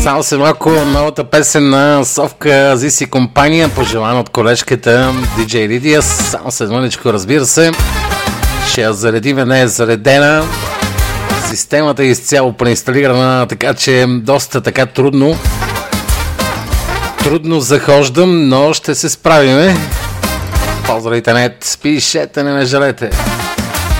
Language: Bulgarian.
Само се малко новата песен на Совка Азис и компания, пожелана от колежката DJ Лидия. Само след мъничко, разбира се. Ще я заредиме, не е заредена. Системата е изцяло преинсталирана, така че е доста така трудно захождам, но ще се справиме. Ползвайте нет, пишете, не ме жалете.